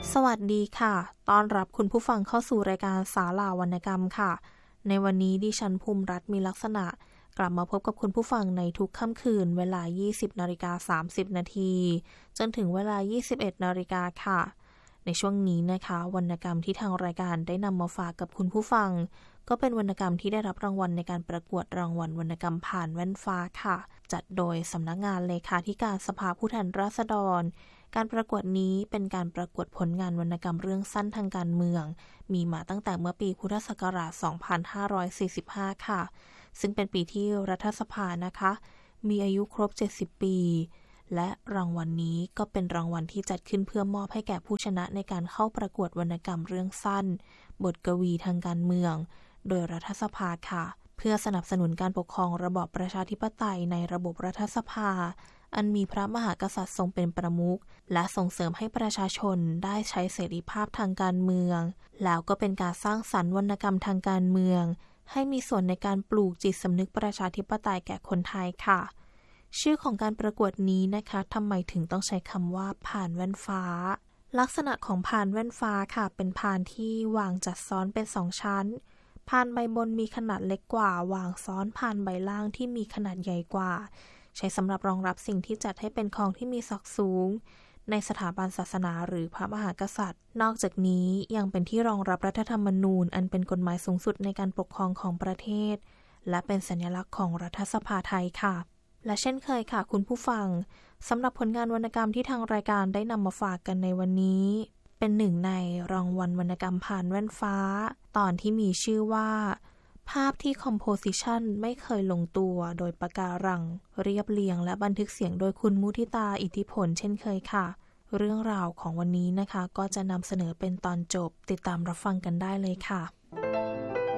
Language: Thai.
สวัสดีค่ะต้อนรับคุณผู้ฟังเข้าสู่รายการศาลาวรรณกรรมค่ะในวันนี้ดิฉันภูมิรัตน์มีลักษณะกลับมาพบกับคุณผู้ฟังในทุกค่ำคืนเวลา 20:30 น.จนถึงเวลา 21 น.ค่ะในช่วงนี้นะคะวรรณกรรมที่ทางรายการได้นำมาฝากกับคุณผู้ฟังก็เป็นวรรณกรรมที่ได้รับรางวัลในการประกวดรางวัลวรรณกรรมผ่านแว่นฟ้าค่ะจัดโดยสำนักงานเลขาธิการสภาผู้แทนราษฎรการประกวดนี้เป็นการประกวดผลงานวรรณกรรมเรื่องสั้นทางการเมืองมีมาตั้งแต่เมื่อปีพุทธศักราช 2545 ค่ะซึ่งเป็นปีที่รัฐสภานะคะมีอายุครบ 70 ปีและรางวัลนี้ก็เป็นรางวัลที่จัดขึ้นเพื่อมอบให้แก่ผู้ชนะในการเข้าประกวดวรรณกรรมเรื่องสั้นบทกวีทางการเมืองโดยรัฐสภาค่ะเพื่อสนับสนุนการปกครองระบอบประชาธิปไตยในระบบรัฐสภาอันมีพระมหากษัตริย์ทรงเป็นประมุขและส่งเสริมให้ประชาชนได้ใช้เสรีภาพทางการเมืองแล้วก็เป็นการสร้างสรรค์วรรณกรรมทางการเมืองให้มีส่วนในการปลูกจิตสำนึกประชาธิปไตยแก่คนไทยค่ะชื่อของการประกวดนี้นะคะทำไมถึงต้องใช้คำว่าพานแว่นฟ้าลักษณะของพานแว่นฟ้าค่ะเป็นพานที่วางจัดซ้อนเป็น2ชั้นพานใบบนมีขนาดเล็กกว่าวางซ้อนพานใบล่างที่มีขนาดใหญ่กว่าใช้สำหรับรองรับสิ่งที่จัดให้เป็นของที่มีศักดิ์สูงในสถาบันศาสนาหรือพระมหากษัตริย์นอกจากนี้ยังเป็นที่รองรับรัฐธรรมนูญอันเป็นกฎหมายสูงสุดในการปกครองของประเทศและเป็นสัญลักษณ์ของรัฐสภาไทยค่ะและเช่นเคยค่ะคุณผู้ฟังสำหรับผลงานวรรณกรรมที่ทางรายการได้นำมาฝากกันในวันนี้เป็นหนึ่งในรางวัลวรรณกรรมผ่านแว่นฟ้าตอนที่มีชื่อว่าภาพที่คอมโพสิชันไม่เคยลงตัวโดยปะการังเรียบเรียงและบันทึกเสียงโดยคุณมุทิตาอิทธิพลเช่นเคยค่ะเรื่องราวของวันนี้นะคะก็จะนำเสนอเป็นตอนจบติดตามรับฟังกันได้เลยค่ะ